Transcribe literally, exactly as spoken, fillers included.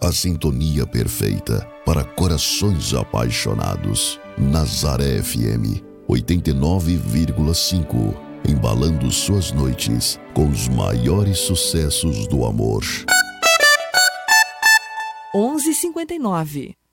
a sintonia perfeita para corações apaixonados. Nazaré F M oitenta e nove vírgula cinco, embalando suas noites com os maiores sucessos do amor. onze e cinquenta e nove.